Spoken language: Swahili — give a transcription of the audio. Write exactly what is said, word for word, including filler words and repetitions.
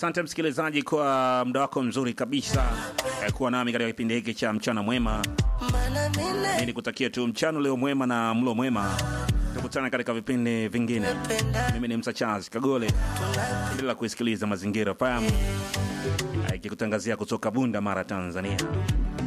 Asante msikilizaji kwa muda wako mzuri kabisa eh, kuwa nami katika kipindi hiki cha mchana mwema. Mimi nikutakia tu mchana leo mwema na mlo mwema. Tukutana katika vipindi vingine. Mimi ni Msa Charles Kagole. Endelea kusikiliza Mazingira F M ikikutangazia kutoka Bunda Mara, Tanzania.